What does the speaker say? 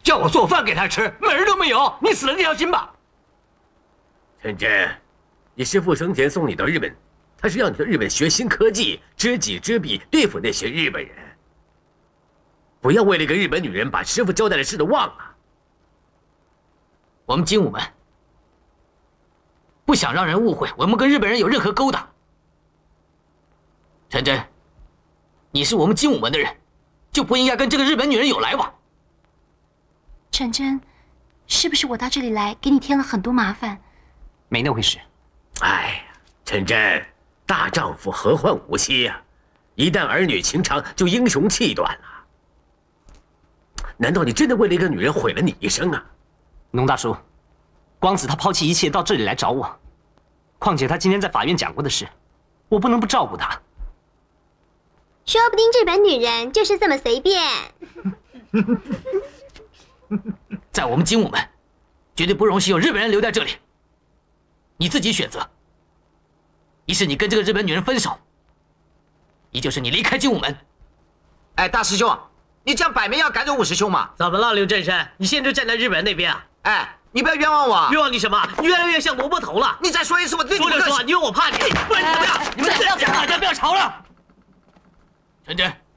叫我做饭给他吃，门儿都没有！你死了这条心吧！ 陈真，你师父生前送你到日本，他是要你到日本学新科技，知己知彼，对付那些日本人。不要为了一个日本女人把师父交代的事都忘了。 我们精武门不想让人误会我们跟日本人有任何勾当。陈真，你是我们精武门的人，就不应该跟这个日本女人有来往。 陈真，是不是我到这里来给你添了很多麻烦？ 没那回事。 哎呀，陈真，大丈夫何患无妻呀？一旦儿女情长，就英雄气短了。难道你真的为了一个女人毁了你一生啊？ 农大叔，光子他抛弃一切到这里来找我，况且他今天在法院讲过的事，我不能不照顾他。 说不定日本女人就是这么随便。 在我们精武门，绝对不容许有日本人留在这里。你自己选择，一是你跟这个日本女人分手，一就是你离开精武门。 哎，大师兄，你这样摆明要赶走五师兄嘛？ 怎么了，刘振山？你现在就站在日本人那边啊？ 哎，你不要冤枉我！ 冤枉你什么？你越来越像萝卜头了。 你再说一次，我对你不客气。 说着说，你以为我怕你？不然你怎么样？ 你们不要讲了，大家不要吵了。陈真。